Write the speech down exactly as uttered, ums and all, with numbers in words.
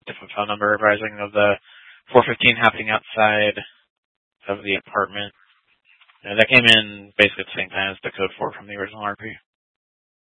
different phone number advising of the four fifteen happening outside of the apartment. Uh, that came in basically at the same time as the code four from the original R P.